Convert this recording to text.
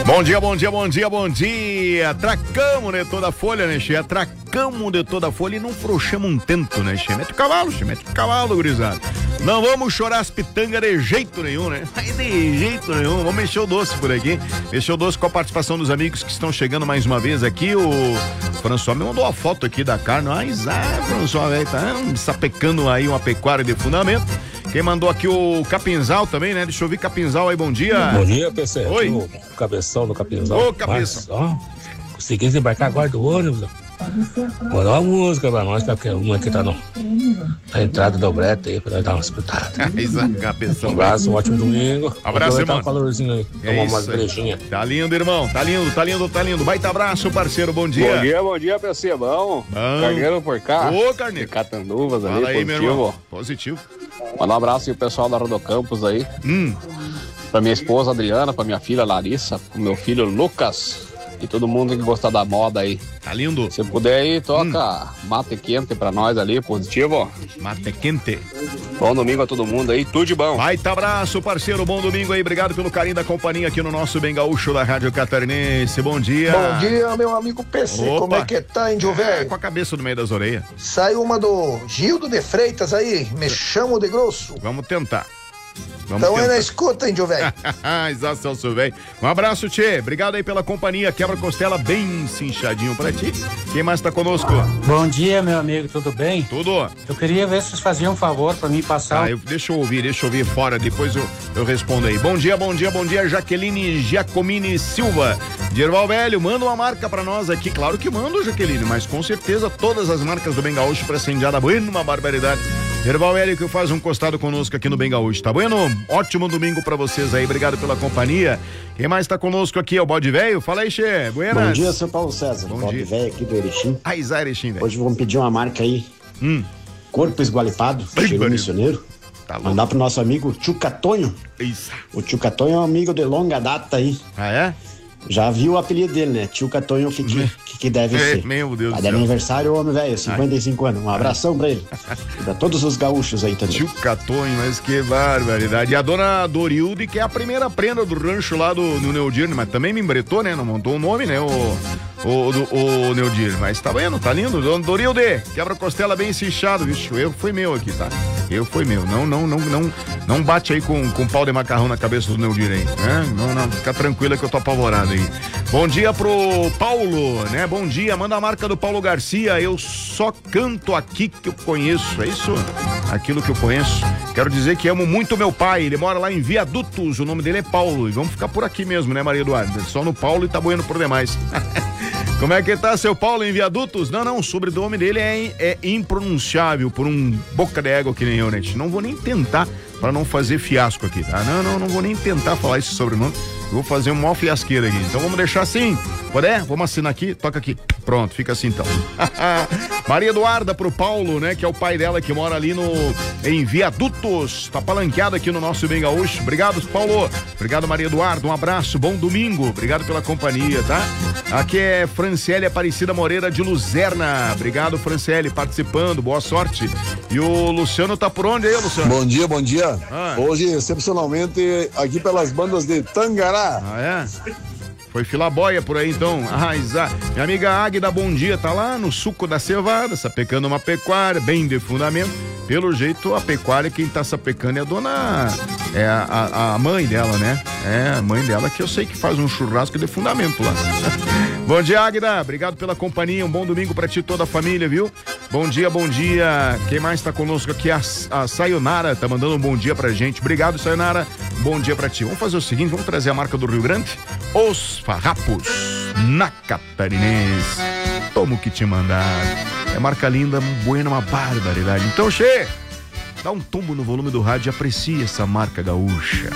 Bom dia, bom dia, bom dia, bom dia. Atracamos de toda a folha, né, che? Atracamos de toda a folha e não frouxamos um tento, né, che? Mete o cavalo, gurizada. Não vamos chorar as pitangas de jeito nenhum, né? De jeito nenhum. Vamos mexer o doce por aqui. Mexer o doce com a participação dos amigos que estão chegando mais uma vez aqui. O François me mandou a foto aqui da carne. François, velho, tá sapecando aí uma pecuária de fundamento. Quem mandou aqui o Capinzal também, né? Deixa eu ouvir Capinzal aí, bom dia. Bom dia, PC. Oi. O cabeção do Capinzal. Ô, cabeção. Consegui desembarcar agora do ônibus. Mandou uma música pra nós, porque uma que tá na entrada do brete aí, pra nós dar uma escutada. Cabeção. Um abraço, um ótimo domingo. Abraço, irmão. Um calorzinho aí, tomar uma brejinha. Tá lindo, irmão. Tá lindo. Baita abraço, parceiro. Bom dia. Bom dia, PC. Bom. Carneiro por cá. Ô, Carneiro. Catanduvas ali, Fala aí, positivo. meu irmão. Positivo. Manda um abraço aí pro pessoal da Rodocampos aí. Pra minha esposa Adriana, pra minha filha Larissa, pro meu filho Lucas e todo mundo que gosta da moda aí. Tá lindo. Se puder aí, toca mate quente pra nós ali, positivo. Mate quente. Bom domingo a todo mundo aí, tudo de bom. Baita abraço, parceiro, bom domingo aí, obrigado pelo carinho da companhia aqui no nosso Bem Gaúcho da Rádio Catarinense, bom dia. Bom dia, meu amigo PC, Opa. como é que tá, índio velho? Com a cabeça no meio das orelhas. Saiu uma do Gildo de Freitas aí, me chamo de grosso. Vamos tentar. Então é na escuta, índio velho. Exato, Celso, velho. Um abraço, tchê. Obrigado aí pela companhia. Quebra-costela bem cinchadinho pra ti. Quem mais tá conosco? Bom dia, meu amigo, tudo bem? Tudo. Eu queria ver se vocês faziam um favor pra mim passar. Deixa eu ouvir fora, depois eu respondo aí. Bom dia, Jaqueline Giacomini Silva. De Erval Velho, manda uma marca pra nós aqui. Claro que mando, Jaqueline, mas com certeza todas as marcas do Bem Gaúcho pra essa indiada bueno, uma barbaridade. Erval Velho que faz um costado conosco aqui no Bem Gaúcho, tá bueno? Ótimo domingo pra vocês aí, obrigado pela companhia. Quem mais tá conosco aqui é o Bode Velho? Fala aí, Che. Buenas. Bom dia, seu Paulo César. Bode Velho aqui do Erechim. Erechim, velho. Hoje vamos pedir uma marca aí. Corpo Esgualipado, cheiro missioneiro. Tá mandar pro nosso amigo Tio Catonho. Isso. O Tio Catonho é um amigo de longa data aí. Ah, é? Já viu o apelido dele, né? Tio Catonho, que deve ser. Meu Deus do Tá de céu. aniversário, homem velho, 55 anos. Um abração pra ele. E pra todos os gaúchos aí também. Tio Catonho, mas que barbaridade. E a dona Dorilde, que é a primeira prenda do rancho lá do Neudir, mas também me embretou, né? Não montou o nome, né? O Neudir. Mas tá vendo? Tá lindo. Dona Dorilde, quebra-costela bem cinchado, bicho. O erro foi meu aqui, tá? Erro foi meu. Não bate aí com pau de macarrão na cabeça do Neudir aí. Né? Não. Fica tranquila que eu tô apavorado aí. Bom dia pro Paulo, né? Bom dia. Manda a marca do Paulo Garcia. Eu só canto aqui que eu conheço. É isso? Aquilo que eu conheço. Quero dizer que amo muito meu pai. Ele mora lá em Viadutos. O nome dele é Paulo. E vamos ficar por aqui mesmo, né, Maria Eduarda? Só no Paulo e tá bueno por demais. Como é que tá, seu Paulo, em Viadutos? Não, o sobrenome dele é impronunciável por um boca de égua que nem eu, né? Não vou nem tentar pra não fazer fiasco aqui, tá? Não vou nem tentar falar esse sobrenome. Eu vou fazer um maior fiasqueiro aqui. Então vamos deixar assim. Puder? Vamos assinar aqui? Toca aqui. Pronto, fica assim então. Maria Eduarda pro Paulo, né? Que é o pai dela que mora ali em Viadutos. Tá palanqueado aqui no nosso Bem Gaúcho. Obrigado, Paulo. Obrigado, Maria Eduarda. Um abraço, bom domingo. Obrigado pela companhia, tá? Aqui é Franciele Aparecida Moreira de Luzerna. Obrigado, Franciele, participando. Boa sorte. E o Luciano tá por onde aí, Luciano? Bom dia. Hoje, excepcionalmente, aqui pelas bandas de Tangará. Ah, é? Foi filaboia por aí, então. Minha amiga Águida, bom dia. Tá lá no suco da cevada, sapecando uma pecuária, bem de fundamento. Pelo jeito, a pecuária, quem tá sapecando é a dona... É a mãe dela, né? É a mãe dela que eu sei que faz um churrasco de fundamento lá. Bom dia, Águida. Obrigado pela companhia. Um bom domingo pra ti e toda a família, viu? Bom dia. Quem mais tá conosco aqui? A Sayonara tá mandando um bom dia pra gente. Obrigado, Sayonara. Bom dia pra ti. Vamos fazer o seguinte, vamos trazer a marca do Rio Grande. Os Farrapos, na Catarinense. Toma o que te mandaram. É marca linda, buena, uma barbaridade. Então, dá um tombo no volume do rádio e aprecia essa marca gaúcha.